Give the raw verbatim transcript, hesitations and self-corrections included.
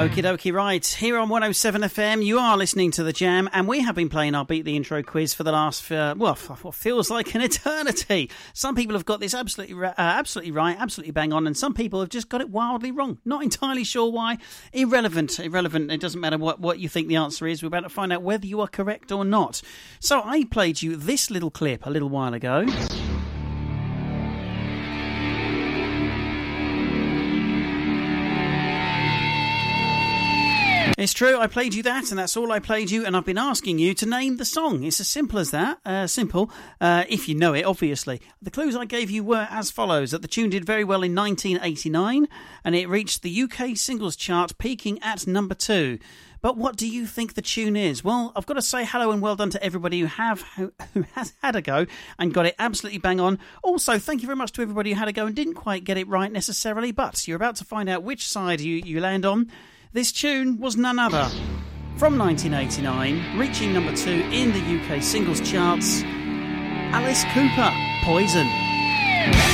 Okie dokie, right. Here on one oh seven F M, you are listening to The Jam, and we have been playing our Beat the Intro quiz for the last, uh, well, what feels like an eternity. Some people have got this absolutely uh, absolutely right, absolutely bang on, and some people have just got it wildly wrong. Not entirely sure why. Irrelevant, irrelevant. It doesn't matter what, what you think the answer is. We're about to find out whether you are correct or not. So I played you this little clip a little while ago. It's true, I played you that, and that's all I played you, and I've been asking you to name the song. It's as simple as that. Uh, simple, uh, if you know it, obviously. The clues I gave you were as follows: that the tune did very well in nineteen eighty-nine, and it reached the U K singles chart, peaking at number two. But what do you think the tune is? Well, I've got to say hello and well done to everybody who have who, who has had a go and got it absolutely bang on. Also, thank you very much to everybody who had a go and didn't quite get it right necessarily, but you're about to find out which side you, you land on. This tune was none other from nineteen eighty-nine, reaching number two in the U K singles charts, Alice Cooper, Poison.